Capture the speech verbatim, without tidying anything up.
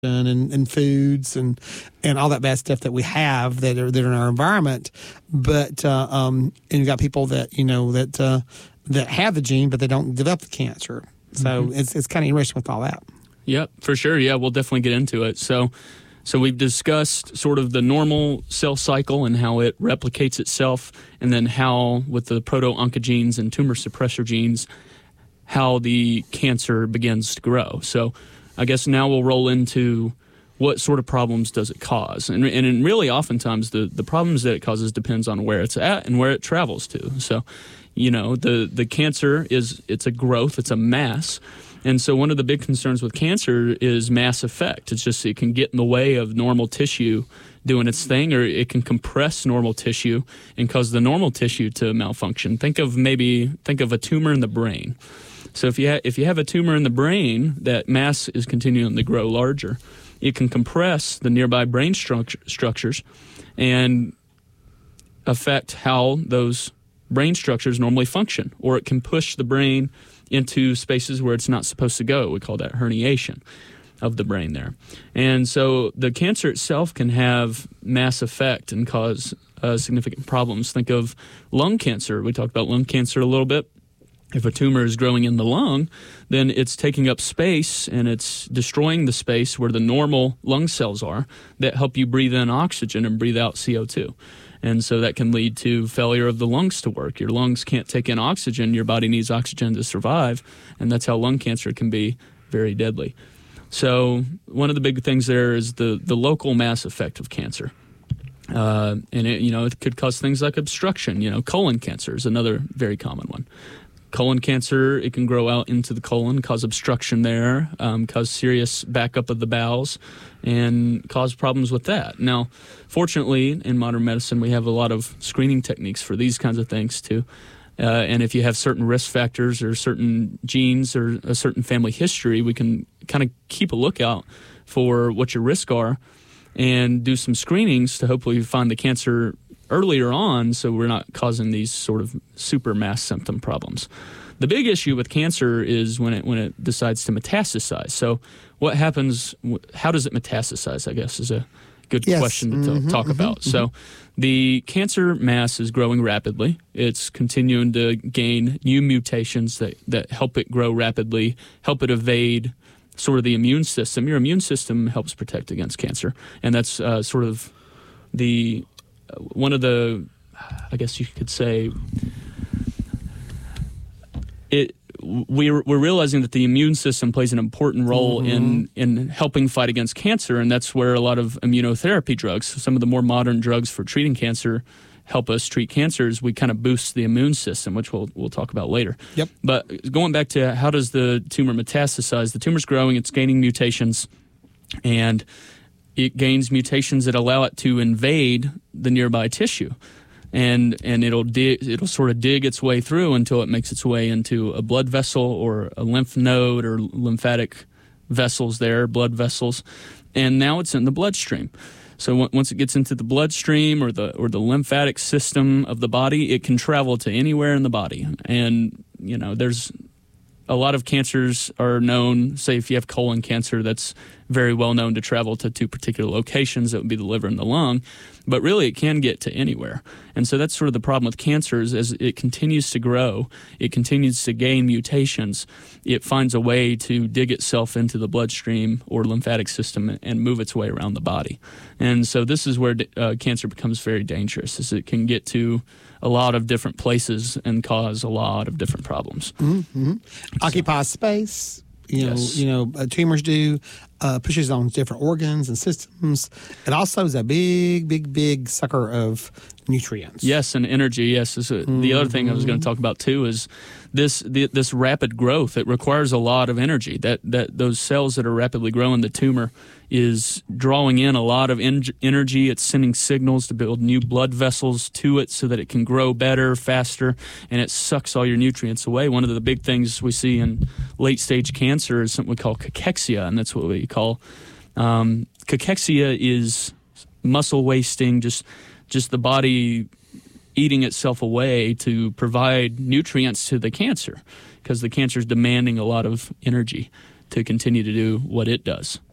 and, and foods and, and all that bad stuff that we have that are, that are in our environment. But uh, um, and you got people that you know that uh, that have the gene, but they don't develop the cancer. So mm-hmm. it's it's kind of interesting with all that. Yep, for sure. Yeah, we'll definitely get into it. So, so we've discussed sort of the normal cell cycle and how it replicates itself, and then how with the proto-oncogenes and tumor suppressor genes, how the cancer begins to grow. So I guess now we'll roll into what sort of problems does it cause. And, and really oftentimes the, the problems that it causes depends on where it's at and where it travels to. So, you know, the, the cancer is, it's a growth, it's a mass. And so one of the big concerns with cancer is mass effect. It's just it can get in the way of normal tissue doing its thing, or it can compress normal tissue and cause the normal tissue to malfunction. Think of maybe, think of a tumor in the brain. So if you, ha- if you have a tumor in the brain, that mass is continuing to grow larger. It can compress the nearby brain structure, structures and affect how those brain structures normally function, or it can push the brain into spaces where it's not supposed to go. We call that herniation of the brain there. And so the cancer itself can have mass effect and cause uh, significant problems. Think of lung cancer. We talked about lung cancer a little bit. If a tumor is growing in the lung, then it's taking up space and it's destroying the space where the normal lung cells are that help you breathe in oxygen and breathe out C O two. And so that can lead to failure of the lungs to work. Your lungs can't take in oxygen. Your body needs oxygen to survive. And that's how lung cancer can be very deadly. So one of the big things there is the, the local mass effect of cancer. Uh, and, it, you know, it could cause things like obstruction. You know, colon cancer is another very common one. Colon cancer, it can grow out into the colon, cause obstruction there, um, cause serious backup of the bowels, and cause problems with that. Now, fortunately, in modern medicine, we have a lot of screening techniques for these kinds of things too. Uh, and if you have certain risk factors or certain genes or a certain family history, we can kind of keep a lookout for what your risks are and do some screenings to hopefully find the cancer earlier on, so we're not causing these sort of super mass symptom problems. The big issue with cancer is when it when it decides to metastasize. So what happens, how does it metastasize, I guess, is a good yes. question to mm-hmm, talk mm-hmm, about. Mm-hmm. So the cancer mass is growing rapidly. It's continuing to gain new mutations that, that help it grow rapidly, help it evade sort of the immune system. Your immune system helps protect against cancer, and that's uh, sort of the one of the, I guess you could say, it. We're we're realizing that the immune system plays an important role mm-hmm. in in helping fight against cancer, and that's where a lot of immunotherapy drugs, some of the more modern drugs for treating cancer, help us treat cancers. We kind of boost the immune system, which we'll we'll talk about later. Yep. But going back to how does the tumor metastasize? The tumor's growing, it's gaining mutations, and it gains mutations that allow it to invade the nearby tissue, and and it'll dig, it'll sort of dig its way through until it makes its way into a blood vessel or a lymph node or lymphatic vessels there, blood vessels, and now it's in the bloodstream. So w- once it gets into the bloodstream or the or the lymphatic system of the body, it can travel to anywhere in the body. And you know, there's a lot of cancers are known, say if you have colon cancer, that's very well known to travel to two particular locations. That would be the liver and the lung. But really, it can get to anywhere. And so that's sort of the problem with cancers. As it continues to grow, it continues to gain mutations, it finds a way to dig itself into the bloodstream or lymphatic system and move its way around the body. And so this is where uh, cancer becomes very dangerous, is it can get to a lot of different places and cause a lot of different problems. Mm-hmm. Occupy space. You know, yes. you know, uh, tumors do, uh, pushes on different organs and systems. It also is a big, big, big sucker of nutrients. Yes, and energy. Yes, is a, mm-hmm. the other thing I was going to talk about too is this the, this rapid growth. It requires a lot of energy. That that those cells that are rapidly growing, the tumor is drawing in a lot of en- energy. It's sending signals to build new blood vessels to it so that it can grow better, faster, and it sucks all your nutrients away. One of the big things we see in late-stage cancer is something we call cachexia, and that's what we call um, cachexia is muscle wasting, just just the body eating itself away to provide nutrients to the cancer, because the cancer is demanding a lot of energy to continue to do what it does.